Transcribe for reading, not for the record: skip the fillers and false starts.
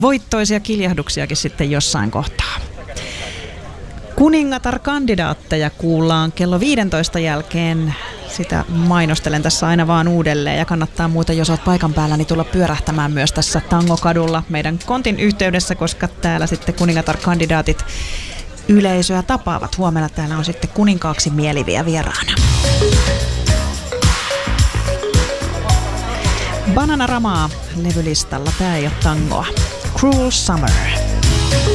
voittoisia kiljahduksiakin sitten jossain kohtaa. Kuningatar-kandidaatteja kuullaan kello 15 jälkeen. Sitä mainostelen tässä aina vaan uudelleen ja kannattaa muuten, jos olet paikan päällä, niin tulla pyörähtämään myös tässä Tangokadulla meidän kontin yhteydessä, koska täällä sitten kuningatar-kandidaatit yleisöä tapaavat. Huomenna täällä on sitten kuninkaaksi mieliviä vieraana. Bananaramaa levylistalla, tää ei ole tangoa. Cruel Summer.